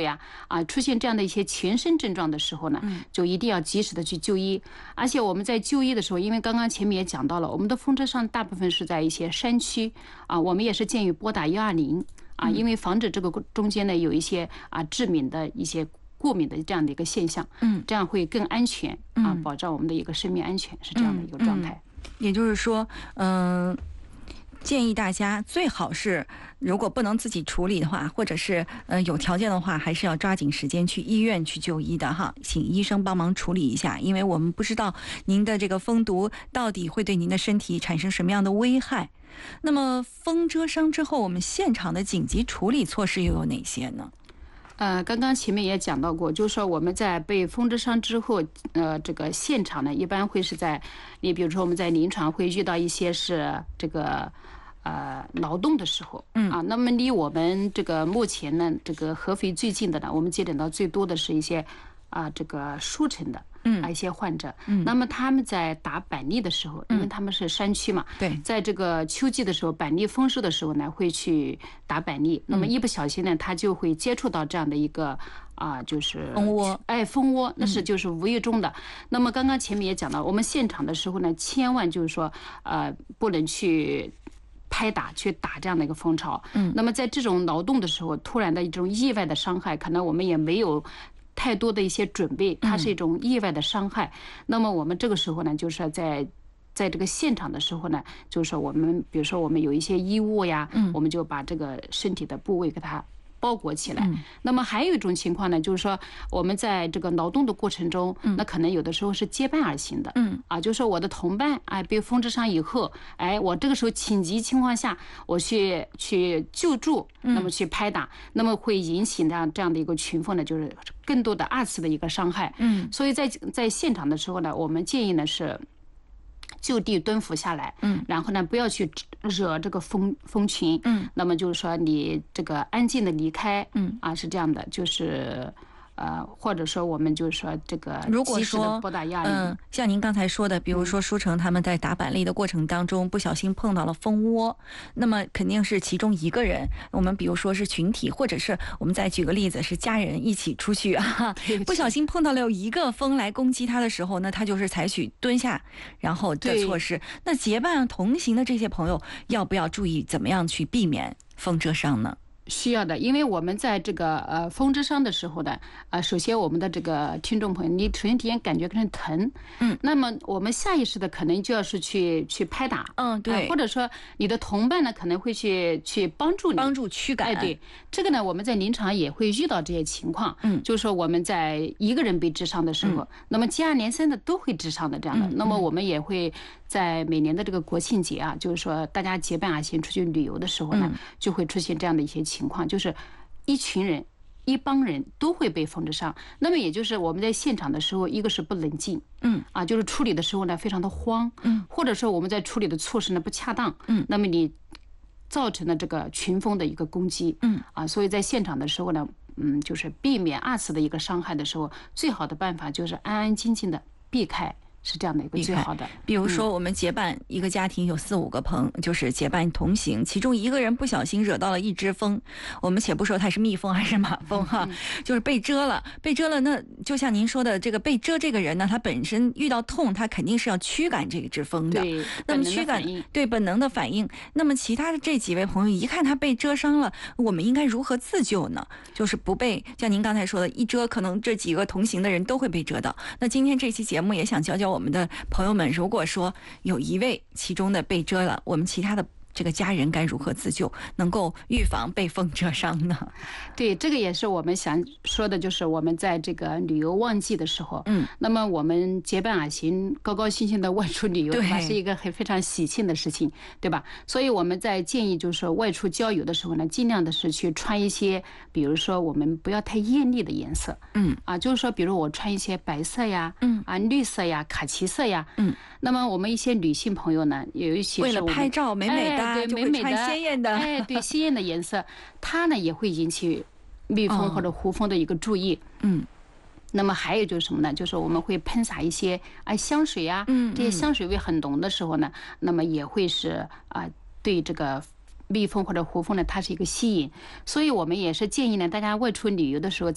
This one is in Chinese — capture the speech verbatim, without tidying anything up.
呀，啊，出现这样的一些全身症状的时候呢，就一定要及时的去就医。而且我们在就医的时候，因为刚刚前面也讲到了，我们的风车伤大部分是在一些山区啊，我们也是建议拨打一二零啊，因为防止这个中间呢有一些啊致敏的一些过敏的这样的一个现象，嗯，这样会更安全啊，保障我们的一个生命安全，是这样的一个状态。 也就是说，嗯、呃。建议大家最好是，如果不能自己处理的话，或者是呃有条件的话，还是要抓紧时间去医院去就医的哈，请医生帮忙处理一下，因为我们不知道您的这个风毒到底会对您的身体产生什么样的危害。那么风蛰伤之后，我们现场的紧急处理措施又有哪些呢？ 呃，刚刚前面也讲到过，就是说我们在被风蛰伤之后，呃，这个现场呢，一般会是在你比如说我们在临床会遇到一些是这个呃劳动的时候，嗯啊，那么离我们这个目前呢，这个合肥最近的呢，我们接诊到最多的是一些啊这个舒城的。嗯，一些患者，嗯，那么他们在打板栗的时候，因为他们是山区嘛，对，在这个秋季的时候，板栗丰收的时候呢，会去打板栗，那么一不小心呢，他就会接触到这样的一个啊，就是蜂窝， 哎，蜂窝，那是就是无意中的。那么刚刚前面也讲到，我们现场的时候呢，千万就是说，呃，不能去拍打去打这样的一个蜂巢，嗯，那么在这种劳动的时候，突然的一种意外的伤害，可能我们也没有太多的一些准备，它是一种意外的伤害。那么我们这个时候呢，就是在在这个现场的时候呢，就是说我们比如说我们有一些衣物呀，我们就把这个身体的部位给它包裹起来。那么还有一种情况呢，就是说我们在这个劳动的过程中，那可能有的时候是结伴而行的，嗯啊，就是说我的同伴哎被风蛰伤以后，哎，我这个时候紧急情况下我去去救助，那么去拍打，那么会引起这样这样的一个群蜂呢，就是更多的二次的一个伤害。嗯，所以在在现场的时候呢，我们建议呢是就地蹲伏下来，嗯，然后呢，不要去惹这个蜂蜂群，嗯，那么就是说你这个安静的离开，嗯，啊，是这样的，就是呃，或者说我们就是说这个如果说拨打一二零， 嗯，像您刚才说的，比如说舒城他们在打板栗的过程当中不小心碰到了蜂窝，那么肯定是其中一个人，我们比如说是群体，或者是我们再举个例子是家人一起出去啊，不小心碰到了有一个蜂来攻击他的时候，那他就是采取蹲下然后的措施。那结伴同行的这些朋友要不要注意怎么样去避免风蛰伤呢？ 需要的，因为我们在这个呃风蛰伤的时候呢，呃，首先我们的这个听众朋友，你首先体验感觉可能疼，嗯，那么我们下意识的可能就要是去去拍打， 嗯，对、呃， 或者说你的同伴呢可能会去去帮助你， 帮助驱赶， 哎，对，这个呢我们在临床也会遇到这些情况，嗯，就是说我们在一个人被蛰伤的时候，嗯、那么接二连三的都会蛰伤的这样的，嗯、那么我们也会在每年的这个国庆节啊，就是说大家结伴而行出去旅游的时候呢，嗯、就会出现这样的一些情况，就是一群人、一帮人都会被风蛰伤。那么也就是我们在现场的时候，一个是不冷静，嗯，啊，就是处理的时候呢非常的慌，嗯，或者说我们在处理的措施呢不恰当，嗯，那么你造成了这个群蜂的一个攻击，嗯，啊，所以在现场的时候呢，嗯，就是避免二次的一个伤害的时候，最好的办法就是安安静静的避开。是这样的一个最好的。 比如说，我们结伴一个家庭有四五个朋，就是结伴同行，其中一个人不小心惹到了一只蜂，我们且不说它是蜜蜂还是马蜂哈，就是被蛰了，被蛰了。那就像您说的，这个被蛰这个人呢，他本身遇到痛，他肯定是要驱赶这只蜂的。 对， 那么驱赶对本能的反应。那么其他的这几位朋友一看他被蛰伤了，我们应该如何自救呢？就是不被像您刚才说的，一蛰可能这几个同行的人都会被蛰到。那今天这期节目也想教教我们的朋友们，如果说有一位其中的被蛰了，我们其他的这个家人该如何自救，能够预防被蜂蛰伤呢？ 对，这个也是我们想说的，就是我们在这个旅游旺季的时候，嗯，那么我们结伴而行，高高兴兴的外出旅游，对吧？是一个很非常喜庆的事情，对吧？所以我们在建议就是说外出郊游的时候呢，尽量的是去穿一些，比如说我们不要太艳丽的颜色，嗯，啊，就是说，比如我穿一些白色呀，嗯，啊，绿色呀，卡其色呀，嗯，那么我们一些女性朋友呢，有一些为了拍照美美的。 哎、对，美美的鲜艳的， 哎，对，鲜艳的颜色，它呢也会引起蜜蜂或者胡蜂的一个注意。嗯，那么还有就是什么呢？就是我们会喷洒一些啊香水啊，嗯，这些香水味很浓的时候呢，那么也会是啊对这个蜜蜂或者胡蜂呢，它是一个吸引。所以我们也是建议呢，大家外出旅游的时候。